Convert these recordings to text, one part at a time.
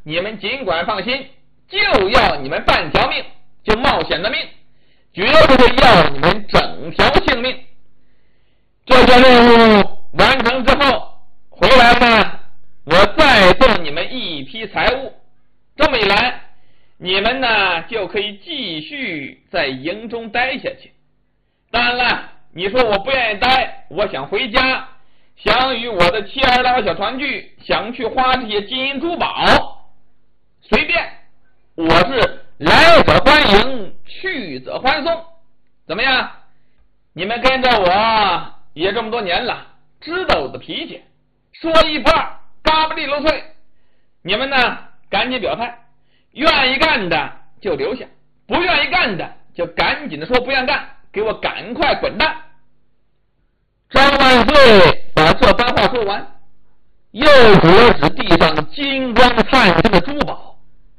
你们尽管放心，就要你们半条命，就冒险的命，绝不会要你们整条性命。这个任务完成之后回来呢，我再送你们一批财物，这么一来，你们呢就可以继续在营中待下去。当然了，你说我不愿意待，我想回家，想与我的妻儿老小团聚，想去花这些金银珠宝，随便，我是来者欢迎，去者欢送。怎么样？你们跟着我也这么多年了，知道我的脾气，说一不二，嘎巴利溜碎。你们呢赶紧表态，愿意干的就留下，不愿意干的就赶紧的说不愿干，给我赶快滚蛋。张万岁把这番话说完，又指了指地上金光灿烂的珠宝。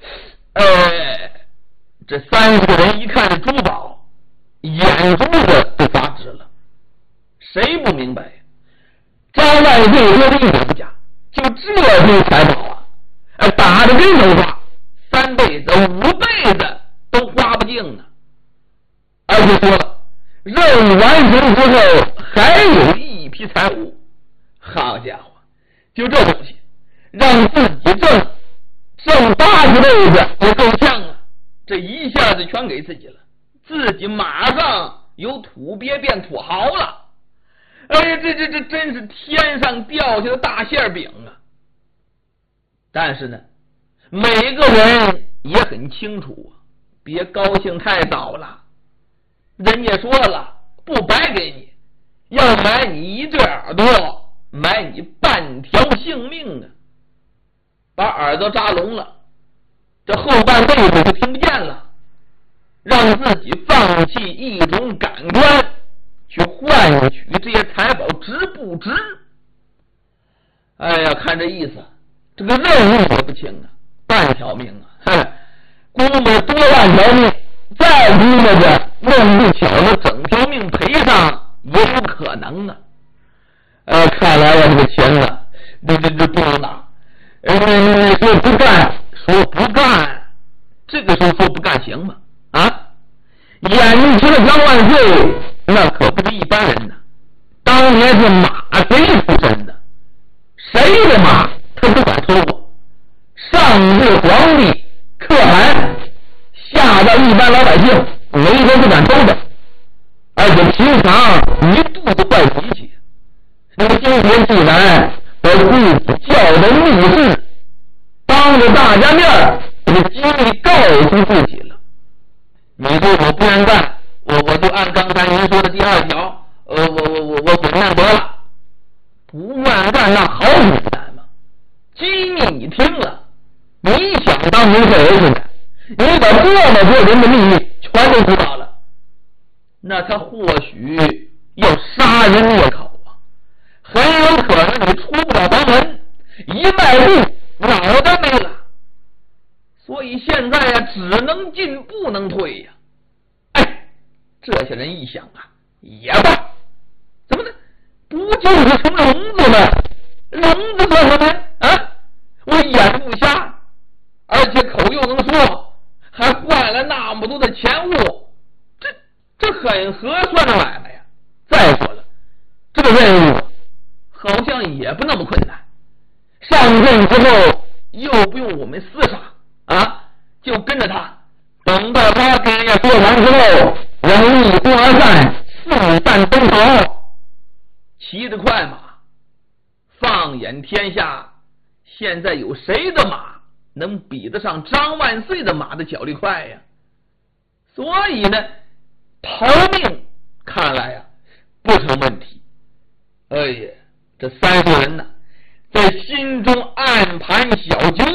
这30个人一看这珠宝，眼珠子都发直了。谁不明白？张万岁说的一点不假，就这些财宝啊，打着跟头花，3辈子5辈子都花不尽呢。而且说了，任务完成之后还有一批财物。好家伙，就这东西让自己挣80辈子也够呛啊！这一下子全给自己了，自己马上由土鳖变土豪了。哎呀，这真是天上掉下的大馅饼啊！但是呢，每个人也很清楚啊，别高兴太早了。人家说了，不白给你，要买你一对耳朵，买你半条性命啊！把耳朵扎聋了，这后半辈子就听不见了，让自己放弃一种感官，去换取这些财宝，值不值？哎呀，看这意思，这个任务也不轻啊，半条命啊，估摸多半条命，再估摸着弄不巧了整条命赔上也有可能啊。看来我这个钱呢，这不能拿。说不干，这个时候说不干行吗？啊，眼前的张万岁那可不是一般人呐，当年是马贼出身的，谁的马他不敢抽过，上至皇帝可汗，下到一般老百姓没人不敢抽的，而且平常一肚子坏脾气。那么今天既然把自己叫的密室，当着大家面这个机会告诉自己了。你说我不愿干，我就按刚才您说的第2条，我滚蛋得了。不愿干那好简单嘛。机密你听了，你想当没事人去干，你把这么多人的秘密全都知道了，那他或许要杀人灭口啊，很有可能你出不了房门，一迈步脑袋没了。所以现在啊，只能进不能退呀。这些人一想啊，也罢，怎么呢？不就是成聋子吗？聋子算什么啊？我眼不瞎，而且口又能说，还换了那么多的钱物，这很合算的买卖呀。再说了，这个任务好像也不那么困难，上任之后又不用我们厮杀啊，就跟着他，等到他跟人家说完之后，我们一哄而散，四散奔逃。骑着快马，放眼天下，现在有谁的马能比得上张万岁的马的脚力快呀？所以呢，逃命看来呀不成问题。哎呀，这30人呢，在心中暗盘小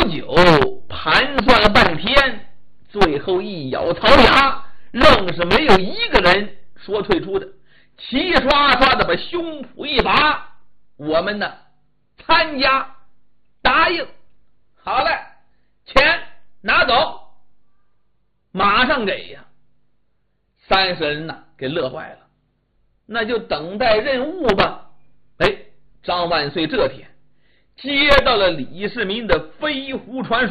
99，盘算了半天，最后一咬槽牙，愣是没有一个人说退出的，齐刷刷的把胸脯一拔，我们呢参加，答应。好嘞，钱拿走，马上给呀。30人呢给乐坏了，那就等待任务吧。张万岁这天接到了李世民的飞狐传书。